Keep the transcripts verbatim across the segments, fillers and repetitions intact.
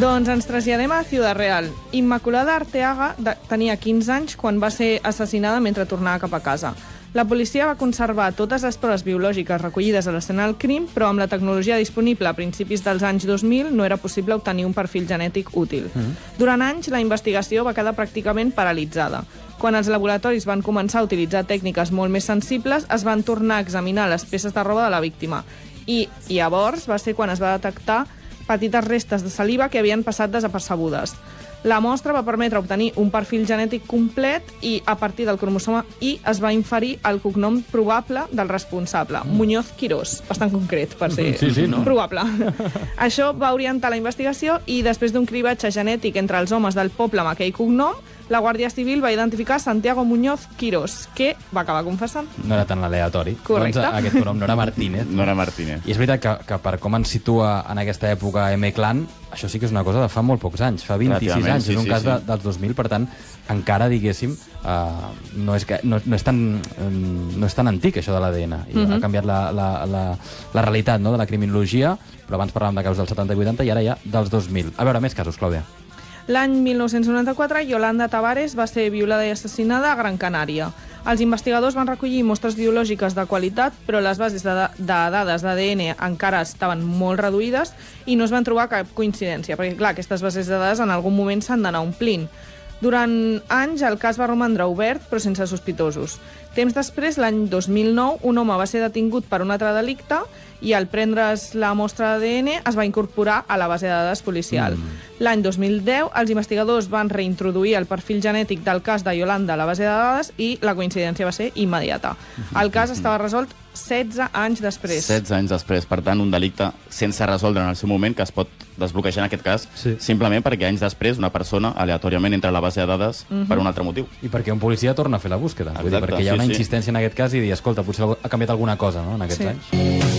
Doncs ens traslladem a Ciudad Real. Immaculada Arteaga tenia quinze anys quan va ser assassinada mentre tornava cap a casa. La policia va conservar totes les proves biològiques recollides a l'escena del crim, però amb la tecnologia disponible a principis dels anys dos mil no era possible obtenir un perfil genètic útil. Mm. Durant anys, la investigació va quedar pràcticament paralitzada. Quan els laboratoris van començar a utilitzar tècniques molt més sensibles, es van tornar a examinar les peces de roba de la víctima. I llavors va ser quan es va detectar petites restes de saliva que havien passat desapercebudes. La mostra va permetre obtenir un perfil genètic complet i, a partir del cromosoma I, es va inferir el cognom probable del responsable, mm. Muñoz Quirós, bastant concret per ser sí, sí, no? probable. Això va orientar la investigació i, després d'un cribatge genètic entre els homes del poble amb aquell cognom, la Guàrdia Civil va identificar Santiago Muñoz Quirós, que va acabar confessant. No era tan aleatori. Correcte. Doncs aquest cognom no era Martínez. No era Martínez. I és veritat que, que per com ens situa en aquesta època M-Clan, això sí que és una cosa de fa molt pocs anys, fa vint-i-sis anys, sí, és un sí, cas sí. de, dels dos mil, per tant, encara, diguéssim, uh, no, és que, no, no, és tan, no és tan antic, això de l'A D N. I uh-huh. ha canviat la, la, la, la realitat, no?, de la criminologia, però abans parlàvem de casos dels setanta i vuitanta i ara ja dels dos mil. A veure, més casos, Clàudia. L'any mil nou-cents noranta-quatre, Yolanda Tavares va ser violada i assassinada a Gran Canària. Els investigadors van recollir mostres biològiques de qualitat, però les bases de, de dades d'A D N encara estaven molt reduïdes i no es van trobar cap coincidència, perquè, clar, aquestes bases de dades en algun moment s'han d'anar omplint. Durant anys el cas va romandre obert, però sense sospitosos. Temps després, l'any dos mil nou, un home va ser detingut per un altre delicte i al prendre's la mostra d'A D N es va incorporar a la base de dades policial. Mm. L'any dos mil deu, els investigadors van reintroduir el perfil genètic del cas de Yolanda a la base de dades i la coincidència va ser immediata. El cas estava resolt setze anys després. setze anys després. Per tant, un delicte sense resoldre en el seu moment que es pot desbloquejar en aquest cas sí. simplement perquè anys després una persona aleatòriament entra a la base de dades uh-huh. per un altre motiu. I perquè un policia torna a fer la búsqueda. Vull dir, perquè hi ha una sí, insistència sí. en aquest cas i dir, escolta, potser ha canviat alguna cosa, no?, en aquests sí. anys.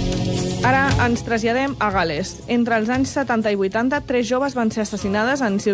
Ara ens traslladem a Gal·les. Entre els anys setanta i vuitanta, tres joves van ser assassinades en